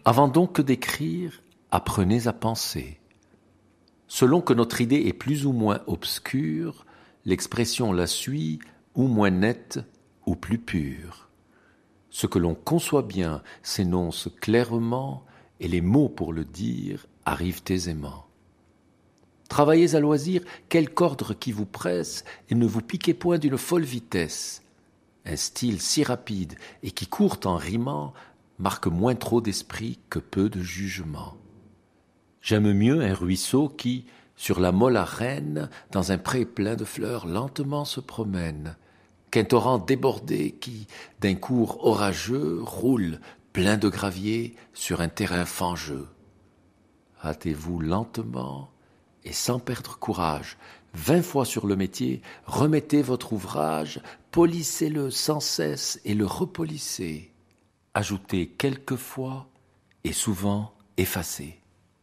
Avant donc que d'écrire, apprenez à penser. Selon que notre idée est plus ou moins obscure, l'expression la suit ou moins nette ou plus pure. Ce que l'on conçoit bien s'énonce clairement et les mots pour le dire arrivent aisément. Travaillez à loisir quelque ordre qui vous presse et ne vous piquez point d'une folle vitesse. Un style si rapide et qui court en rimant marque moins trop d'esprit que peu de jugement. J'aime mieux un ruisseau qui, sur la molle arène, dans un pré plein de fleurs lentement se promène, qu'un torrent débordé qui, d'un cours orageux, roule, plein de gravier, sur un terrain fangeux. Hâtez-vous lentement et sans perdre courage, 20 fois sur le métier, remettez votre ouvrage, polissez-le sans cesse et le repolissez. Ajoutez quelquefois et souvent effacez.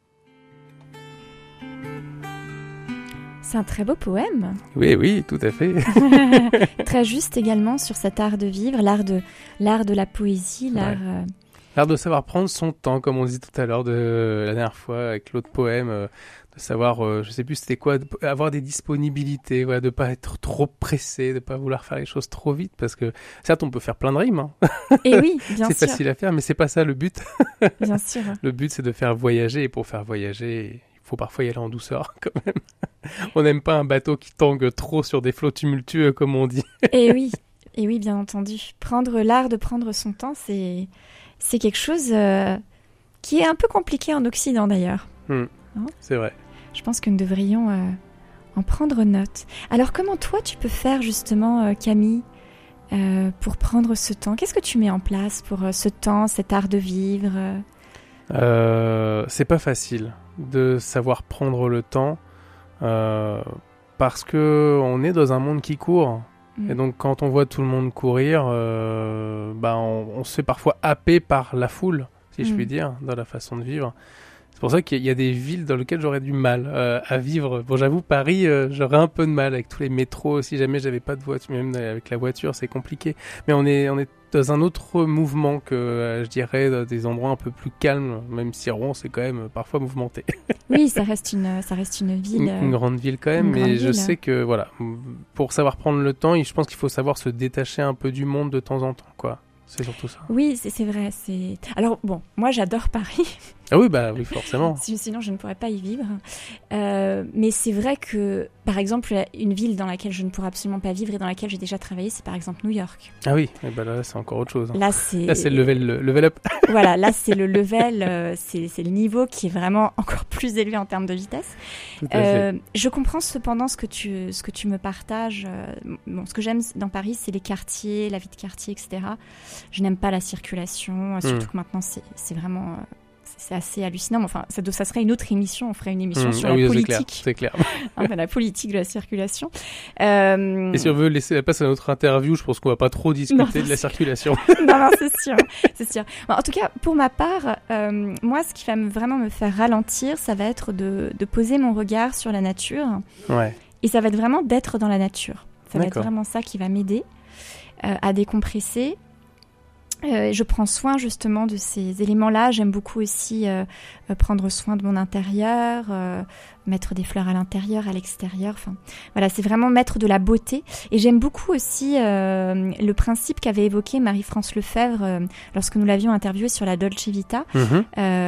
C'est un très beau poème. Oui, tout à fait. Très juste également sur cet art de vivre, l'art de la poésie, L'art de savoir prendre son temps, comme on disait tout à l'heure la dernière fois avec l'autre poème, de savoir, je sais plus c'était quoi, avoir des disponibilités, voilà, de pas être trop pressé, de pas vouloir faire les choses trop vite, parce que certes on peut faire plein de rimes, hein. Et oui, bien sûr. C'est facile à faire, mais c'est pas ça le but. Bien sûr. Le but c'est de faire voyager, et pour faire voyager, il faut parfois y aller en douceur quand même. On n'aime pas un bateau qui tangue trop sur des flots tumultueux, comme on dit. Et oui, bien entendu. L'art de prendre son temps, c'est quelque chose qui est un peu compliqué en Occident d'ailleurs. Hein, c'est vrai. Je pense que nous devrions en prendre note. Alors comment toi tu peux faire justement, Camille, pour prendre ce temps ? Qu'est-ce que tu mets en place pour ce temps, cet art de vivre ? C'est pas facile de savoir prendre le temps parce que on est dans un monde qui court. Et donc quand on voit tout le monde courir, on se fait parfois happer par la foule, si je puis dire, dans la façon de vivre. C'est pour ça qu'il y a des villes dans lesquelles j'aurais du mal à vivre. Bon, j'avoue, Paris, j'aurais un peu de mal avec tous les métros. Si jamais j'avais pas de voiture, même avec la voiture, c'est compliqué. Mais on est dans un autre mouvement que, je dirais, dans des endroits un peu plus calmes, même si Rouen, c'est quand même parfois mouvementé. Oui, ça reste une ville. Une grande ville quand même, mais je sais que, voilà, pour savoir prendre le temps, je pense qu'il faut savoir se détacher un peu du monde de temps en temps, quoi. C'est surtout ça. Oui, c'est vrai. Alors, bon, moi, j'adore Paris. Ah oui, oui, forcément. Sinon, je ne pourrais pas y vivre. Mais c'est vrai que, par exemple, une ville dans laquelle je ne pourrais absolument pas vivre et dans laquelle j'ai déjà travaillé, c'est par exemple New York. Ah oui, et là, c'est encore autre chose. Hein. Là, c'est le level up. Voilà, là, c'est le level, c'est le niveau qui est vraiment encore plus élevé en termes de vitesse. Tout à fait. Je comprends cependant ce que tu me partages. Ce que j'aime dans Paris, c'est les quartiers, la vie de quartier, etc. Je n'aime pas la circulation, surtout que maintenant, c'est vraiment... c'est assez hallucinant. Enfin, ça serait une autre émission. On ferait une émission sur la politique. C'est clair. La politique de la circulation. Et si on veut laisser la place à notre interview, je pense qu'on va pas trop discuter de la circulation. Non, c'est sûr. Bon, en tout cas, pour ma part, moi, ce qui va vraiment me faire ralentir, ça va être de poser mon regard sur la nature. Ouais. Et ça va être vraiment d'être dans la nature. Ça va être vraiment ça qui va m'aider à décompresser. Je prends soin justement de ces éléments-là. J'aime beaucoup aussi prendre soin de mon intérieur, mettre des fleurs à l'intérieur, à l'extérieur. Enfin, voilà, c'est vraiment mettre de la beauté. Et j'aime beaucoup aussi le principe qu'avait évoqué Marie-France Lefebvre lorsque nous l'avions interviewée sur la Dolce Vita.